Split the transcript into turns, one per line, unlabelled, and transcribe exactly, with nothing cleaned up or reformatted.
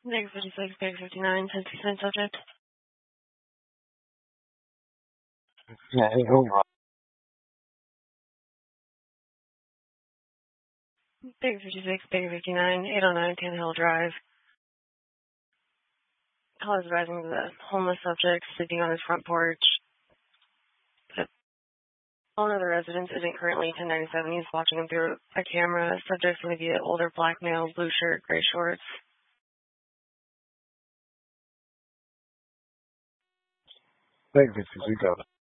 Big fifty-six, Big fifty-nine, ten percent subject.
Yeah, hey, hold on.
Big fifty-six, Big fifty-nine, eight oh nine Tannehill Drive. Call is advising the homeless subject sleeping on his front porch. But one of the residents isn't currently ten ninety-seven. He's watching him through a camera. Subject's going to be an older black male, blue shirt, gray shorts.
Big fifty-six, got it.